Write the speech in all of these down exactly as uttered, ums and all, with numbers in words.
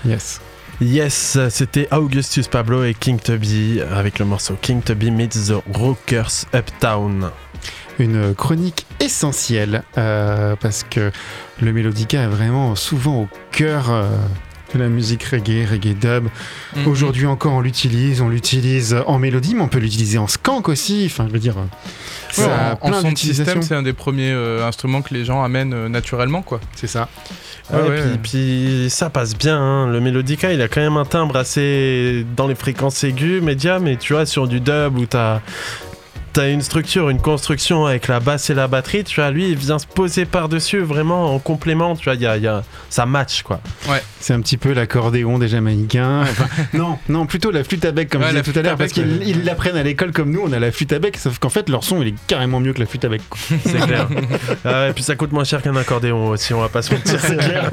Yes. Yes, c'était Augustus Pablo et King Tubby avec le morceau King Tubby Meets the Rockers Uptown. Une chronique essentielle euh, parce que le mélodica est vraiment souvent au cœur euh, de la musique reggae, reggae dub. Mm-hmm. Aujourd'hui encore on l'utilise, on l'utilise en mélodie, mais on peut l'utiliser en skank aussi. Enfin, je veux dire, ouais, en, en son de système, c'est un des premiers euh, instruments que les gens amènent euh, naturellement, quoi. C'est ça. Ouais, ouais, ouais. Puis, puis ça passe bien, hein. Le mélodica il a quand même un timbre assez dans les fréquences aiguës, médias, mais tu vois, sur du dub où t'as, t'as une structure, une construction avec la basse et la batterie, tu vois, lui il vient se poser par-dessus vraiment en complément, tu vois, y a, y a, ça match quoi. Ouais. C'est un petit peu l'accordéon des Jamaïcains. Enfin, non, non, plutôt la flûte à bec comme ouais, je disais tout à l'heure, parce qu'ils ils l'apprennent à l'école comme nous, on a la flûte à bec, sauf qu'en fait leur son il est carrément mieux que la flûte à bec. C'est clair. Ah, et puis ça coûte moins cher qu'un accordéon aussi, on va pas se mentir. C'est clair.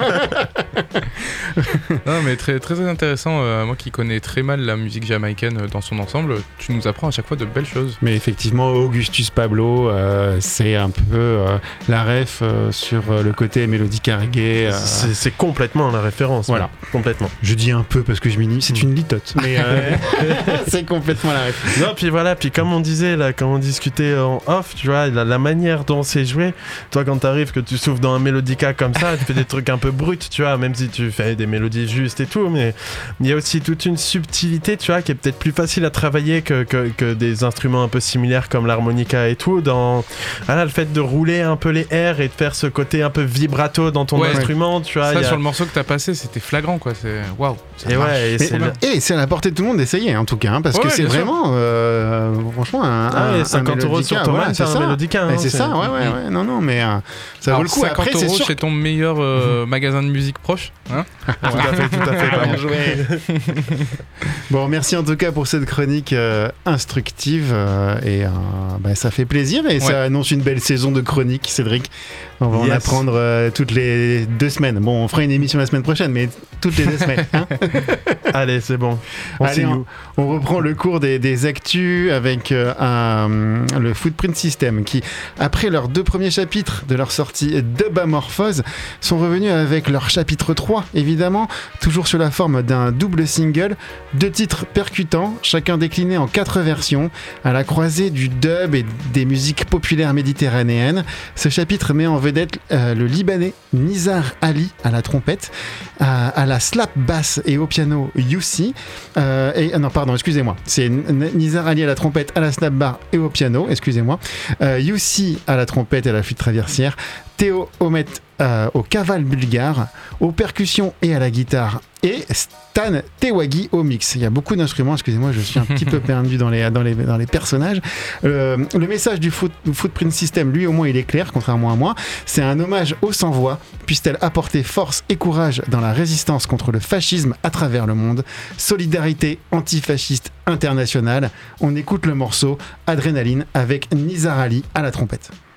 Non mais très, très intéressant, euh, moi qui connais très mal la musique jamaïcaine dans son ensemble, tu nous apprends à chaque fois de belles choses. Mais effectivement, Augustus Pablo, euh, c'est un peu euh, la ref euh, sur le côté mélodica reggae. Euh... C'est, c'est complètement la référence. Voilà, ouais, complètement. Je dis un peu parce que je m'inis, c'est une litote, mais euh, c'est complètement la ref. Non, puis voilà, puis comme on disait là, quand on discutait en off, tu vois, la, la manière dont c'est joué, toi quand t'arrives, que tu souffles dans un mélodica comme ça, tu fais des trucs un peu bruts, tu vois, même si tu fais des mélodies justes et tout, mais il y a aussi toute une subtilité, tu vois, qui est peut-être plus facile à travailler que, que, que des instruments un peu similaires comme l'harmonica et tout, dans voilà, le fait de rouler un peu les airs et de faire ce côté un peu vibrato dans ton ouais, instrument, ouais. Tu vois. Ça, a... sur le morceau que t'as passé, c'était flagrant, quoi. C'est waouh. Et ouais, et c'est, le... et c'est à la portée de tout le monde d'essayer, en tout cas, hein, parce ouais, que c'est vraiment, euh, franchement, un, ah, un, cinquante euros sur Thomann, voilà, c'est un mélodica. Hein, c'est, c'est ça, ouais, ouais, ouais. Non, non, mais euh, ça alors, vaut le coup. cinquante Après, euros c'est sûr chez ton meilleur euh, magasin de musique proche, hein. Tout à fait, tout à fait. Bien joué. Bon, merci en tout cas pour cette chronique euh, instructive euh, et euh, bah, ça fait plaisir et ouais. Ça annonce une belle saison de chroniques, Cédric. On va yes. en apprendre euh, toutes les deux semaines. Bon, on fera une émission la semaine prochaine, mais toutes les deux semaines. Hein. Allez, c'est bon. On, Allez, on, on reprend le cours des, des actus avec euh, un, le Footprint System qui, après leurs deux premiers chapitres de leur sortie Dubamorphose, sont revenus avec leur chapitre trois, évidemment, toujours sous la forme d'un double single, deux titres percutants, chacun décliné en quatre versions, à la croisée du dub et des musiques populaires méditerranéennes. Ce chapitre met en vedette euh, le Libanais Nizar Ali à la trompette, à, à la slap basse et au piano Youssi, euh, et non pardon, excusez-moi, c'est Nizar Ali à la trompette, à la snap bar et au piano, excusez-moi, euh, Youssi à la trompette et à la flûte traversière, Théo Omet euh, au cavale bulgare, aux percussions et à la guitare, et Stan Tewagi au mix. Il y a beaucoup d'instruments, excusez-moi, je suis un petit peu perdu dans les, dans les, dans les personnages. Euh, le message du foot, Footprint System, lui au moins il est clair, contrairement à moi. C'est un hommage aux sans-voix, puisse-t-elle apporter force et courage dans la résistance contre le fascisme à travers le monde. Solidarité antifasciste internationale. On écoute le morceau Adrénaline avec Nizar Ali à la trompette.